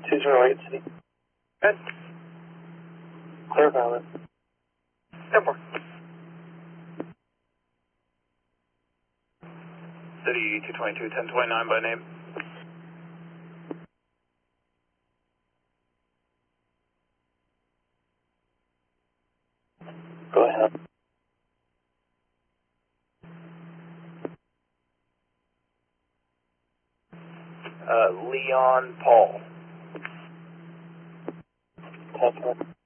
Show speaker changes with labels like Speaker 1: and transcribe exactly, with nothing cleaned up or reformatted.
Speaker 1: two zero eight City.
Speaker 2: Good.
Speaker 1: Clear valid.
Speaker 2: ten four.
Speaker 3: City two twenty-two, ten twenty-nine by name.
Speaker 1: Go ahead.
Speaker 3: Uh, Leon Paul.
Speaker 1: ten four.